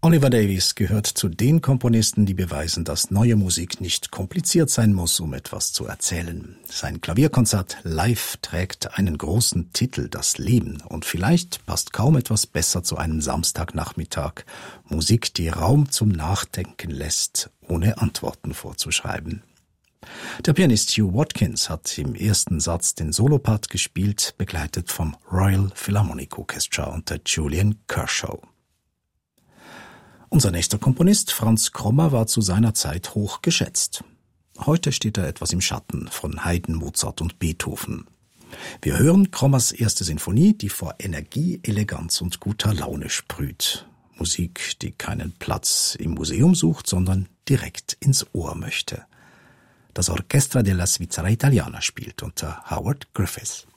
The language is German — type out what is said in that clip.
Oliver Davies gehört zu den Komponisten, die beweisen, dass neue Musik nicht kompliziert sein muss, um etwas zu erzählen. Sein Klavierkonzert Live trägt einen großen Titel, das Leben. Und vielleicht passt kaum etwas besser zu einem Samstagnachmittag. Musik, die Raum zum Nachdenken lässt, ohne Antworten vorzuschreiben. Der Pianist Hugh Watkins hat im ersten Satz den Solopart gespielt, begleitet vom Royal Philharmonic Orchestra unter Julian Kershaw. Unser nächster Komponist, Franz Krommer, war zu seiner Zeit hoch geschätzt. Heute steht er etwas im Schatten von Haydn, Mozart und Beethoven. Wir hören Krommers erste Sinfonie, die vor Energie, Eleganz und guter Laune sprüht. Musik, die keinen Platz im Museum sucht, sondern direkt ins Ohr möchte. Das Orchestra della Svizzera Italiana spielt unter Howard Griffiths.